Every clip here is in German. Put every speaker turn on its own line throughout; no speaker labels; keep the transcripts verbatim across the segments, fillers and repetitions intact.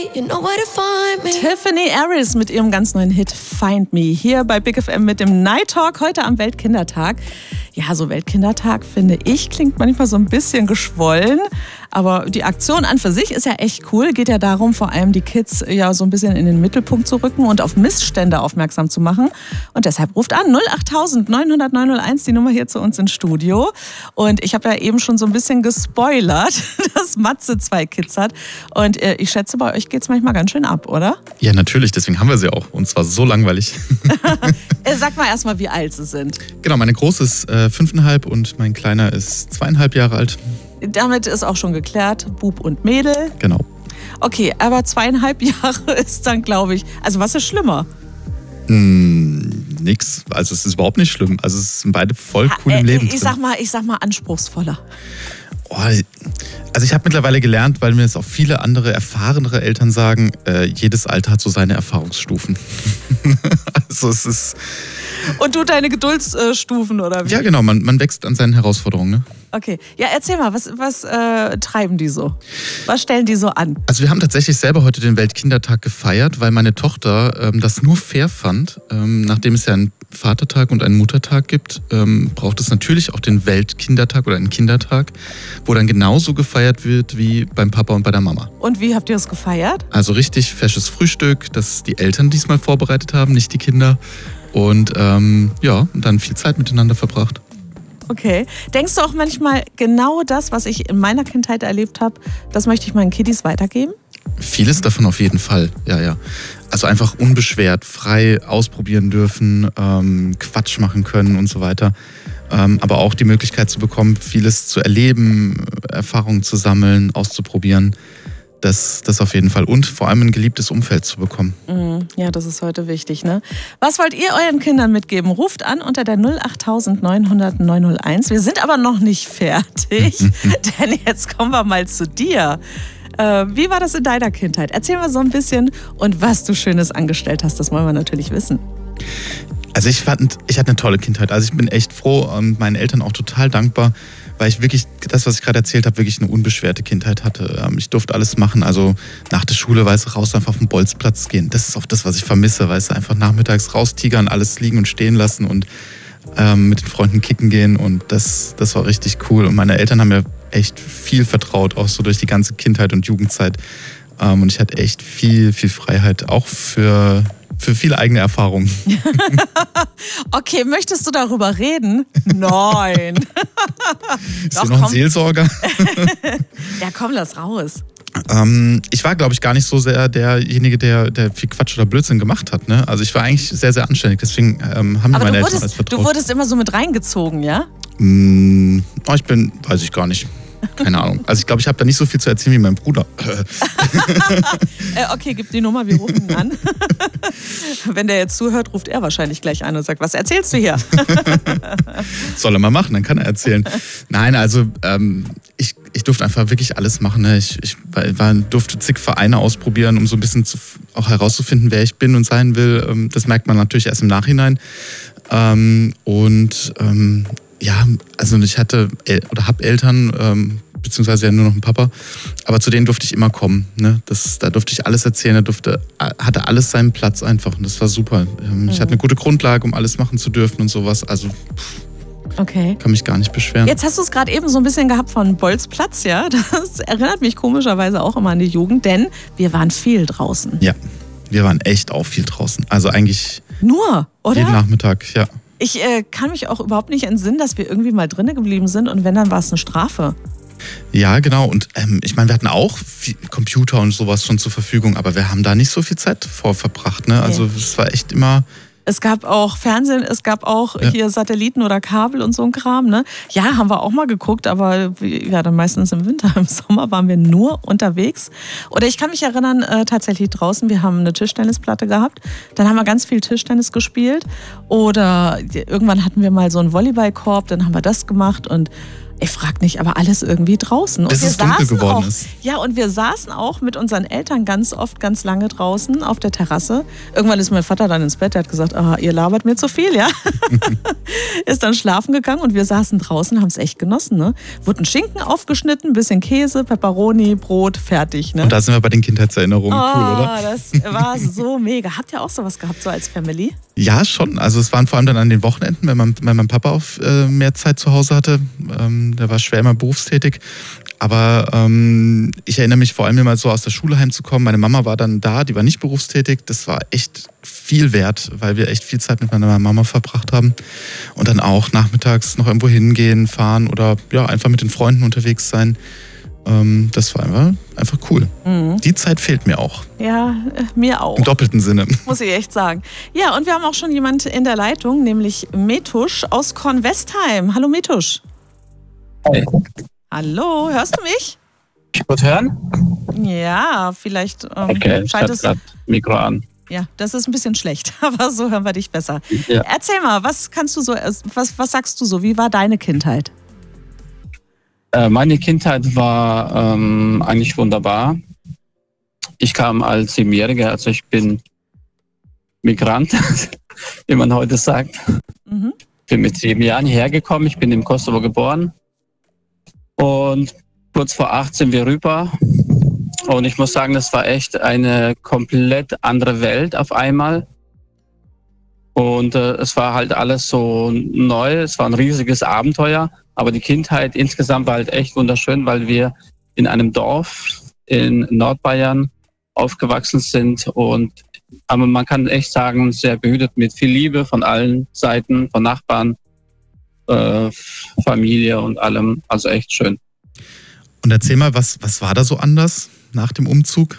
you know where to find me.
Tiffany Harris mit ihrem ganz neuen Hit Find Me hier bei Big F M mit dem Night Talk heute am Weltkindertag. Ja, so Weltkindertag, finde ich, klingt manchmal so ein bisschen geschwollen. Aber die Aktion an für sich ist ja echt cool. Geht ja darum, vor allem die Kids ja so ein bisschen in den Mittelpunkt zu rücken und auf Missstände aufmerksam zu machen. Und deshalb ruft an null acht neun null null neun null eins, die Nummer hier zu uns ins Studio. Und ich habe ja eben schon so ein bisschen gespoilert, dass Matze zwei Kids hat. Und ich schätze, bei euch geht es manchmal ganz schön ab, oder?
Ja, natürlich. Deswegen haben wir sie auch. Und zwar so langweilig.
Sag mal erstmal, wie alt sie sind.
Genau, meine Große ist äh, fünfeinhalb und mein Kleiner ist zweieinhalb Jahre alt.
Damit ist auch schon geklärt, Bub und Mädel.
Genau.
Okay, aber zweieinhalb Jahre ist dann, glaube ich, also was ist schlimmer?
Hm, nix. Also es ist überhaupt nicht schlimm. Also es sind beide voll cool
ha, äh,
im Leben
ich
drin.
sag mal, ich sag mal anspruchsvoller.
Oh, also ich habe mittlerweile gelernt, weil mir es auch viele andere, erfahrenere Eltern sagen, äh, jedes Alter hat so seine Erfahrungsstufen. Also es ist...
Und du deine Geduldsstufen, oder wie?
Ja, genau, man, man wächst an seinen Herausforderungen. Ne?
Okay, ja, erzähl mal, was, was äh, treiben die so? Was stellen die so an?
Also wir haben tatsächlich selber heute den Weltkindertag gefeiert, weil meine Tochter ähm, das nur fair fand. Ähm, nachdem es ja einen Vatertag und einen Muttertag gibt, ähm, braucht es natürlich auch den Weltkindertag oder einen Kindertag, wo dann genauso gefeiert wird wie beim Papa und bei der Mama.
Und wie habt ihr das gefeiert?
Also richtig fesches Frühstück, das die Eltern diesmal vorbereitet haben, nicht die Kinder. Und ähm, ja, dann viel Zeit miteinander verbracht.
Okay. Denkst du auch manchmal, genau das, was ich in meiner Kindheit erlebt habe, das möchte ich meinen Kiddies weitergeben?
Vieles davon auf jeden Fall, ja, ja. Also einfach unbeschwert, frei ausprobieren dürfen, ähm, Quatsch machen können und so weiter. Ähm, aber auch die Möglichkeit zu bekommen, vieles zu erleben, Erfahrungen zu sammeln, auszuprobieren. Das, das auf jeden Fall. Und vor allem ein geliebtes Umfeld zu bekommen.
Ja, das ist heute wichtig, ne? Was wollt ihr euren Kindern mitgeben? Ruft an unter der null acht neun null null neun null eins. Wir sind aber noch nicht fertig, denn jetzt kommen wir mal zu dir. Äh, wie war das in deiner Kindheit? Erzähl mal so ein bisschen und was du Schönes angestellt hast, das wollen wir natürlich wissen.
Also ich fand, ich hatte eine tolle Kindheit. Also ich bin echt froh und meinen Eltern auch total dankbar, weil ich wirklich, das, was ich gerade erzählt habe, wirklich eine unbeschwerte Kindheit hatte. Ich durfte alles machen, also nach der Schule, weißt du, raus einfach auf den Bolzplatz gehen. Das ist auch das, was ich vermisse, weißt du, einfach nachmittags raustigern, alles liegen und stehen lassen und ähm, mit den Freunden kicken gehen und das, das war richtig cool. Und meine Eltern haben mir echt viel vertraut, auch so durch die ganze Kindheit und Jugendzeit. Ähm, und ich hatte echt viel, viel Freiheit, auch für... Für viele eigene Erfahrungen.
Okay, möchtest du darüber reden? Nein.
Ist hier noch ein Seelsorger?
Ja, komm, lass raus.
Ähm, ich war, glaube ich, gar nicht so sehr derjenige, der, der viel Quatsch oder Blödsinn gemacht hat. Ne? Also ich war eigentlich sehr, sehr anständig. Deswegen ähm, haben mir meine Eltern alles vertraut.
Du wurdest immer so mit reingezogen, ja?
Mm, oh, ich bin, weiß ich gar nicht. Keine Ahnung. Also ich glaube, ich habe da nicht so viel zu erzählen wie mein Bruder.
äh, okay, gib die Nummer, wir rufen ihn an. Wenn der jetzt zuhört, ruft er wahrscheinlich gleich an und sagt, was erzählst du hier?
Soll er mal machen, dann kann er erzählen. Nein, also ähm, ich, ich durfte einfach wirklich alles machen. Ne? Ich, ich war, durfte zig Vereine ausprobieren, um so ein bisschen zu, auch herauszufinden, wer ich bin und sein will. Das merkt man natürlich erst im Nachhinein. Ähm, und ähm, ja, also ich hatte oder habe Eltern, ähm, beziehungsweise ja nur noch einen Papa, aber zu denen durfte ich immer kommen. Ne? Das, da durfte ich alles erzählen, da durfte, hatte alles seinen Platz einfach und das war super. Ähm, mhm. Ich hatte eine gute Grundlage, um alles machen zu dürfen und sowas, also pff,
okay.
Kann mich gar nicht beschweren.
Jetzt hast du es gerade eben so ein bisschen gehabt von Bolzplatz, ja? Das erinnert mich komischerweise auch immer an die Jugend, denn wir waren viel draußen.
Ja, wir waren echt auch viel draußen, also eigentlich
nur, oder?
Jeden Nachmittag, ja.
Ich äh, kann mich auch überhaupt nicht entsinnen, dass wir irgendwie mal drinnen geblieben sind und wenn, dann war es eine Strafe.
Ja, genau. Und ähm, ich meine, wir hatten auch viel Computer und sowas schon zur Verfügung, aber wir haben da nicht so viel Zeit vor verbracht. Ne? Also es war echt immer...
Es gab auch Fernsehen, es gab auch ja. hier Satelliten oder Kabel und so ein Kram. Ne? Ja, haben wir auch mal geguckt, aber ja, dann meistens im Winter. Im Sommer waren wir nur unterwegs. Oder ich kann mich erinnern, äh, tatsächlich draußen, wir haben eine Tischtennisplatte gehabt. Dann haben wir ganz viel Tischtennis gespielt. Oder irgendwann hatten wir mal so einen Volleyballkorb, dann haben wir das gemacht. Und Ich frag nicht, aber alles irgendwie draußen. Und
bis
wir
es dunkel
saßen
geworden
auch,
ist.
Ja, und wir saßen auch mit unseren Eltern ganz oft, ganz lange draußen auf der Terrasse. Irgendwann ist mein Vater dann ins Bett, der hat gesagt, aha, ihr labert mir zu viel, ja. Ist dann schlafen gegangen und wir saßen draußen, haben es echt genossen, ne? Wurden Schinken aufgeschnitten, bisschen Käse, Pepperoni, Brot, fertig, ne?
Und da sind wir bei den Kindheitserinnerungen.
Oh,
cool, oder?
Das war so mega. Habt ihr auch sowas gehabt, so als Family?
Ja, schon. Also es waren vor allem dann an den Wochenenden, wenn mein, wenn mein Papa auf, äh, mehr Zeit zu Hause hatte. Ähm, der war schwer immer berufstätig. Aber ähm, ich erinnere mich vor allem immer so aus der Schule heimzukommen. Meine Mama war dann da, die war nicht berufstätig. Das war echt viel wert, weil wir echt viel Zeit mit meiner Mama verbracht haben. Und dann auch nachmittags noch irgendwo hingehen, fahren oder ja einfach mit den Freunden unterwegs sein. Ähm, das war einfach, einfach cool. Mhm. Die Zeit fehlt mir auch.
Ja, äh, mir auch.
Im doppelten Sinne.
Muss ich echt sagen. Ja, und wir haben auch schon jemanden in der Leitung, nämlich Metusch aus Kornwestheim. Hallo Metusch.
Hi.
Hallo, hörst du mich?
Ich gut hören?
Ja, vielleicht ähm,
okay, ich
schaltest
gerade Mikro an.
Ja, das ist ein bisschen schlecht, aber so hören wir dich besser.
Ja.
Erzähl mal, was kannst du so, was, was sagst du so? Wie war deine Kindheit?
Äh, meine Kindheit war ähm, eigentlich wunderbar. Ich kam als Siebenjähriger, also ich bin Migrant, wie man heute sagt. Mhm. Bin mit sieben Jahren hierher gekommen. Ich bin im Kosovo geboren. Und kurz vor acht sind wir rüber. Und ich muss sagen, das war echt eine komplett andere Welt auf einmal. Und äh, es war halt alles so neu. Es war ein riesiges Abenteuer. Aber die Kindheit insgesamt war halt echt wunderschön, weil wir in einem Dorf in Nordbayern aufgewachsen sind. Und aber man kann echt sagen, sehr behütet mit viel Liebe von allen Seiten, von Nachbarn, äh, Familie und allem. Also echt schön.
Und erzähl mal, was, was war da so anders nach dem Umzug?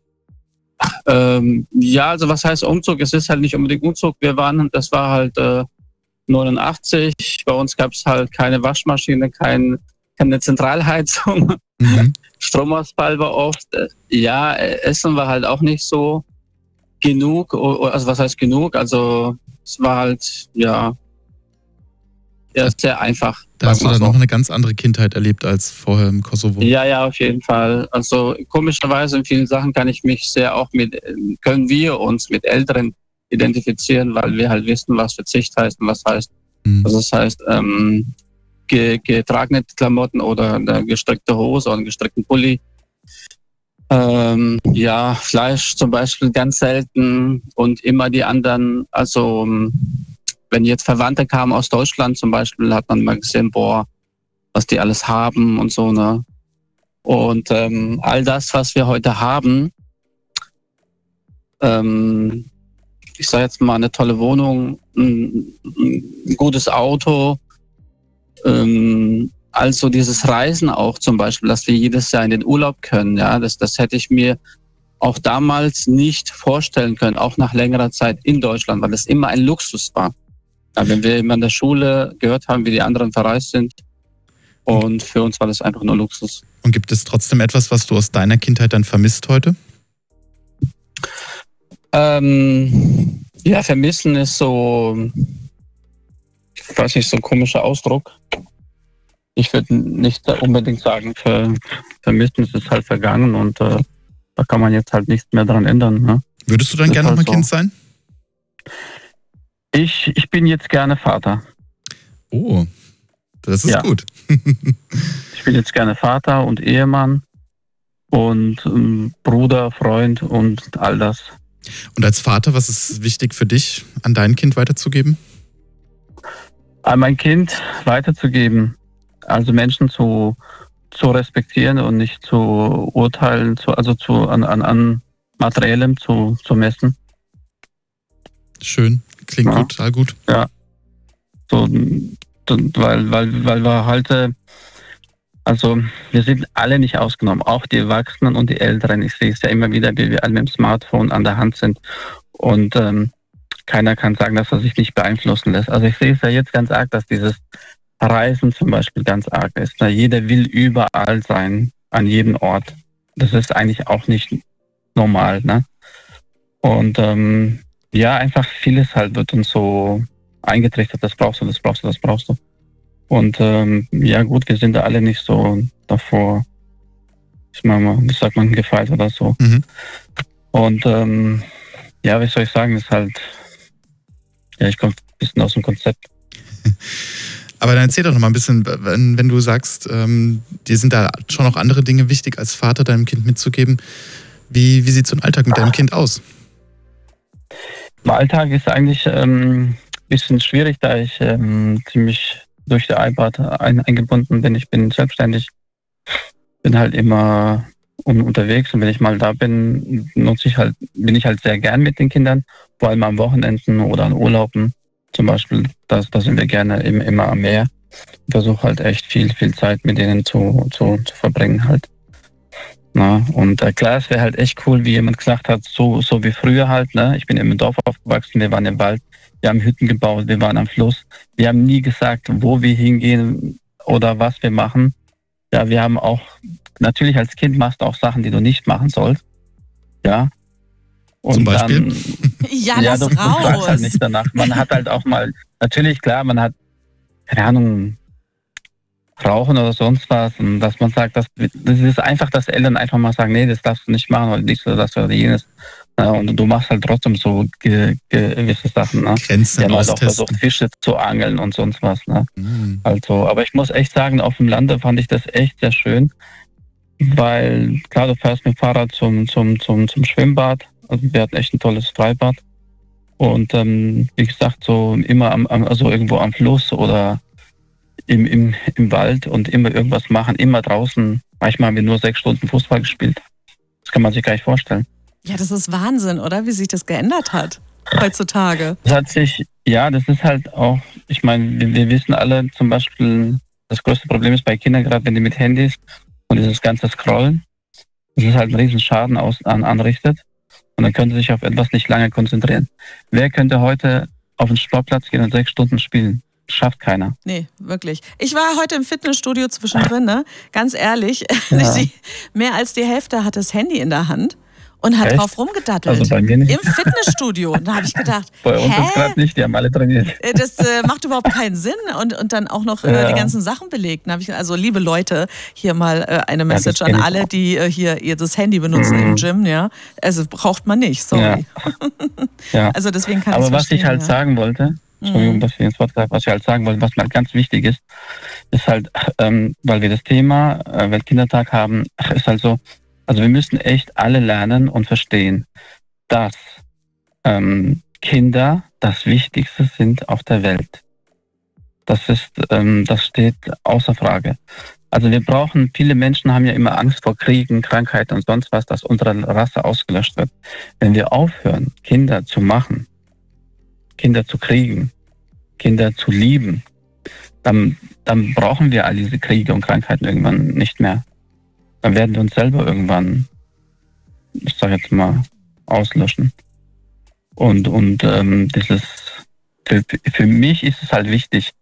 Ähm, ja, also was heißt Umzug? Es ist halt nicht unbedingt Umzug. Wir waren, das war halt äh, neunundachtzig. Bei uns gab es halt keine Waschmaschine, kein, keine Zentralheizung. Mhm. Stromausfall war oft. Ja, Essen war halt auch nicht so genug. Also was heißt genug? Also es war halt, ja, ja sehr einfach.
Da hast du dann so noch eine ganz andere Kindheit erlebt als vorher im Kosovo.
Ja, ja, auf jeden Fall. Also komischerweise in vielen Sachen kann ich mich sehr auch mit, können wir uns mit Älteren identifizieren, weil wir halt wissen, was Verzicht heißt und was heißt. Mhm. Also das heißt, ähm, getragene Klamotten oder eine gestreckte Hose oder einen gestreckten Pulli. Ähm, ja, Fleisch zum Beispiel ganz selten und immer die anderen, also wenn jetzt Verwandte kamen aus Deutschland zum Beispiel, hat man mal gesehen, boah, was die alles haben und so, ne? Und ähm, all das, was wir heute haben, ähm, ich sage jetzt mal eine tolle Wohnung, ein, ein gutes Auto, ähm, also dieses Reisen auch zum Beispiel, dass wir jedes Jahr in den Urlaub können, ja, das, das hätte ich mir auch damals nicht vorstellen können, auch nach längerer Zeit in Deutschland, weil es immer ein Luxus war. Ja, wenn wir immer in der Schule gehört haben, wie die anderen verreist sind, und für uns war das einfach nur Luxus.
Und gibt es trotzdem etwas, was du aus deiner Kindheit dann vermisst heute?
Ähm, ja, vermissen ist so, ich weiß nicht, so ein komischer Ausdruck. Ich würde nicht unbedingt sagen, ver, vermissen ist halt vergangen und äh, da kann man jetzt halt nichts mehr dran ändern. Ne?
Würdest du dann gerne
halt
nochmal
so.
Kind sein?
Ich, ich bin jetzt gerne Vater.
Oh, das ist
ja.
gut.
Ich bin jetzt gerne Vater und Ehemann und ähm, Bruder, Freund und all das.
Und als Vater, was ist wichtig für dich, an dein Kind weiterzugeben?
An mein Kind weiterzugeben, also Menschen zu, zu respektieren und nicht zu urteilen, zu, also zu, an, an, an Materiellem zu, zu messen.
Schön, klingt
ja.
total gut.
Ja, so, weil, weil, weil wir heute, also wir sind alle nicht ausgenommen, auch die Erwachsenen und die Älteren. Ich sehe es ja immer wieder, wie wir alle mit dem Smartphone an der Hand sind und ähm, keiner kann sagen, dass er sich nicht beeinflussen lässt. Also ich sehe es ja jetzt ganz arg, dass dieses Reisen zum Beispiel ganz arg ist. Na, jeder will überall sein, an jedem Ort. Das ist eigentlich auch nicht normal, ne? Und ähm, ja, einfach vieles halt wird uns so eingetrichtert, das brauchst du, das brauchst du, das brauchst du. Und ähm, ja gut, wir sind da alle nicht so davor, ich meine mal, wie sagt man, gefeit oder so.
Mhm.
Und ähm, ja, wie soll ich sagen, ist halt, ja, ich komme ein bisschen aus dem Konzept.
Aber dann erzähl doch noch mal ein bisschen, wenn, wenn du sagst, ähm, dir sind da schon noch andere Dinge wichtig, als Vater deinem Kind mitzugeben. Wie, wie sieht so ein Alltag mit deinem Kind aus?
Mein Alltag ist eigentlich ein ähm, bisschen schwierig, da ich ähm, ziemlich durch die Arbeit ein, eingebunden bin. Ich bin selbstständig, bin halt immer un, unterwegs und wenn ich mal da bin, nutze ich halt, bin ich halt sehr gern mit den Kindern, vor allem am Wochenenden oder an Urlauben. Zum Beispiel, da das sind wir gerne im, immer am Meer. Ich versuche halt echt viel, viel Zeit mit denen zu, zu, zu verbringen halt. Na, und äh, klar, es wäre halt echt cool, wie jemand gesagt hat, so, so wie früher halt. Ne? Ich bin im Dorf aufgewachsen, wir waren im Wald, wir haben Hütten gebaut, wir waren am Fluss. Wir haben nie gesagt, wo wir hingehen oder was wir machen. Ja, wir haben auch, natürlich als Kind machst du auch Sachen, die du nicht machen sollst. Ja. Und
zum Beispiel?
Dann,
ja,
ja,
lass
du, du
raus.
fragst halt nicht danach. Man hat halt auch mal, natürlich klar, man hat, keine Ahnung, Rauchen oder sonst was. Und dass man sagt, das, das ist einfach, dass Eltern einfach mal sagen, nee, das darfst du nicht machen oder dies oder das oder jenes. Ja, und du machst halt trotzdem so ge, ge, gewisse Sachen. Ne?
Grenzen
Wir haben halt auch
austesten.
versucht, Fische zu angeln und sonst was. Ne?
Mhm.
Also, aber ich muss echt sagen, auf dem Lande fand ich das echt sehr schön. Weil, klar, du fährst mit dem Fahrrad zum, zum, zum, zum Schwimmbad. Also wir hatten echt ein tolles Freibad. Und ähm, wie gesagt, so immer am, am, also irgendwo am Fluss oder im, im, im Wald und immer irgendwas machen, immer draußen. Manchmal haben wir nur sechs Stunden Fußball gespielt. Das kann man sich gar nicht vorstellen.
Ja, das ist Wahnsinn, oder? Wie sich das geändert hat heutzutage.
Das hat sich, ja, das ist halt auch, ich meine, wir, wir wissen alle zum Beispiel, das größte Problem ist bei Kindern, gerade wenn die mit Handys und dieses ganze Scrollen, das ist halt einen riesen Schaden aus, an, anrichtet. Und dann können sie sich auf etwas nicht lange konzentrieren. Wer könnte heute auf den Sportplatz gehen und sechs Stunden spielen? Das schafft keiner.
Nee, wirklich. Ich war heute im Fitnessstudio zwischendrin, ne? Ganz ehrlich,
Ja.
die, mehr als die Hälfte hat das Handy in der Hand und hat
Echt?
drauf rumgedattelt.
Also bei mir nicht.
Im Fitnessstudio. Und da habe ich gedacht,
Bei uns
hä?
ist gerade nicht, die haben alle trainiert.
Äh, Das äh, macht überhaupt keinen Sinn und, und dann auch noch äh,
Ja.
die ganzen Sachen belegt. Dann hab ich, also liebe Leute, hier mal äh, eine Message
das
an
kenn ich
alle,
auch.
die äh, hier ihr das Handy benutzen
Mhm.
im Gym, ja. Also braucht man nicht, sorry.
Ja.
Also deswegen kann ich
Aber was
verstehen,
ich halt
ja.
sagen wollte, Entschuldigung,
Mhm.
dass ich ins Wort greife, was ich halt sagen wollte, was mir halt ganz wichtig ist, ist halt, ähm, weil wir das Thema äh, Weltkindertag haben, ist halt so, also wir müssen echt alle lernen und verstehen, dass ähm, Kinder das Wichtigste sind auf der Welt. Das ist, ähm, das steht außer Frage. Also wir brauchen, viele Menschen haben ja immer Angst vor Kriegen, Krankheiten und sonst was, dass unsere Rasse ausgelöscht wird. Wenn wir aufhören, Kinder zu machen, Kinder zu kriegen, Kinder zu lieben, dann, dann brauchen wir all diese Kriege und Krankheiten irgendwann nicht mehr. Dann werden wir uns selber irgendwann, ich sage jetzt mal, auslöschen. Und, und ähm, das ist, für, für mich ist es halt wichtig.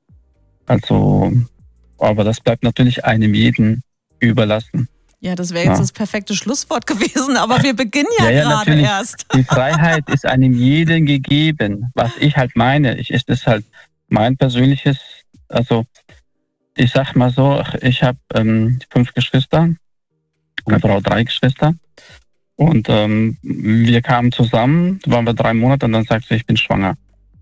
Also, aber das bleibt natürlich einem jeden überlassen.
Ja, das wäre jetzt
Ja.
das perfekte Schlusswort gewesen, aber wir beginnen ja,
Ja, ja,
gerade
natürlich.
erst.
Die Freiheit ist einem jeden gegeben. Was ich halt meine, ich, ist das halt mein persönliches, also ich sag mal so, ich habe ähm, fünf Geschwister, meine Frau drei Geschwister und ähm, wir kamen zusammen, waren wir drei Monate und dann sagte sie, ich bin schwanger.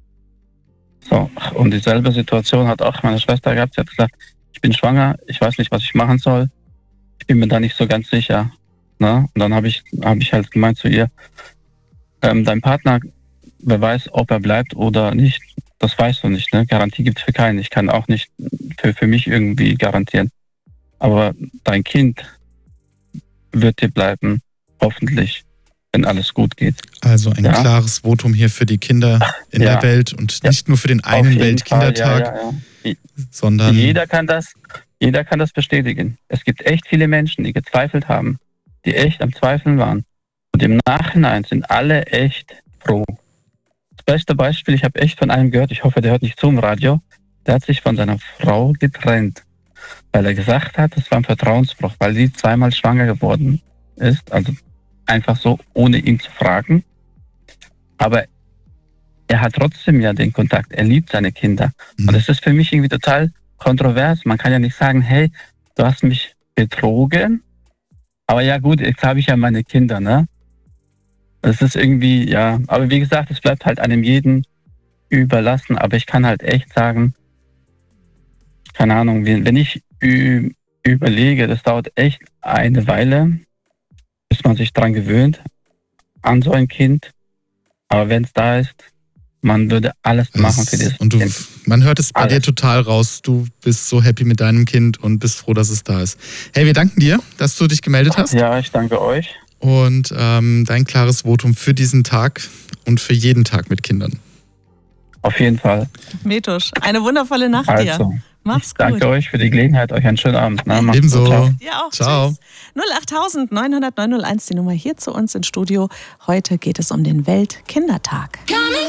So, und dieselbe Situation hat auch meine Schwester gehabt, sie hat gesagt, ich bin schwanger, ich weiß nicht, was ich machen soll, ich bin mir da nicht so ganz sicher. Ne? Und dann habe ich, hab ich halt gemeint zu ihr, ähm, dein Partner, wer weiß, ob er bleibt oder nicht, das weißt du nicht. Ne? Garantie gibt es für keinen. Ich kann auch nicht für, für mich irgendwie garantieren. Aber dein Kind wird dir bleiben, hoffentlich, wenn alles gut geht.
Also ein
Ja.
klares Votum hier für die Kinder in
Ja.
der Welt und
Ja.
nicht nur für den
Auf
einen
jeden
Weltkindertag,
Fall, ja, ja, ja.
sondern
Jeder kann das, jeder kann das bestätigen. Es gibt echt viele Menschen, die gezweifelt haben, die echt am Zweifeln waren. Und im Nachhinein sind alle echt froh. Das beste Beispiel, ich habe echt von einem gehört, ich hoffe, der hört nicht zu im Radio, der hat sich von seiner Frau getrennt, weil er gesagt hat, das war ein Vertrauensbruch, weil sie zweimal schwanger geworden ist, also einfach so, ohne ihn zu fragen. Aber er hat trotzdem ja den Kontakt, er liebt seine Kinder.
Mhm.
Und das ist für mich irgendwie total kontrovers. Man kann ja nicht sagen, hey, du hast mich betrogen. Aber ja gut, jetzt habe ich ja meine Kinder, ne? Das ist irgendwie, ja, aber wie gesagt, es bleibt halt einem jeden überlassen. Aber ich kann halt echt sagen, keine Ahnung, wenn ich ü- überlege, das dauert echt eine Weile, bis man sich dran gewöhnt, an so ein Kind. Aber wenn es da ist, man würde alles
Das-
machen für dieses
Und du,
Kind.
man hört es bei
Alles.
dir total raus. Du bist so happy mit deinem Kind und bist froh, dass es da ist. Hey, wir danken dir, dass du dich gemeldet hast.
Ja, ich danke euch.
Und ähm, dein klares Votum für diesen Tag und für jeden Tag mit Kindern.
Auf jeden Fall.
Metusch, eine wundervolle Nacht dir.
Also,
Mach's
ich danke
gut.
euch für die Gelegenheit. Euch einen schönen Abend. Ne? Macht's
Ebenso.
gut. Ciao.
Dir auch.
Ciao.
Tschüss. null acht neun null null neun null eins, die Nummer hier zu uns ins Studio. Heute geht es um den Weltkindertag.
Coming